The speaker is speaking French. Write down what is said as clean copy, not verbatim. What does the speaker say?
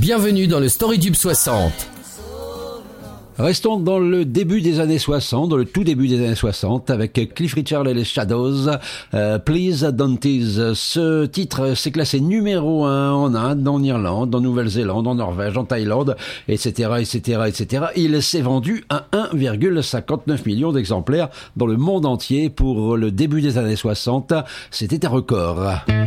Bienvenue dans le Storytube 60. Restons dans le début des années 60, dans le tout début des années 60, avec Cliff Richard et les Shadows, Please Don't Tease. Ce titre s'est classé numéro 1 en Inde, en Irlande, en Nouvelle-Zélande, en Norvège, en Thaïlande, etc., etc., etc. Il s'est vendu à 1,59 million d'exemplaires dans le monde entier pour le début des années 60. C'était un record.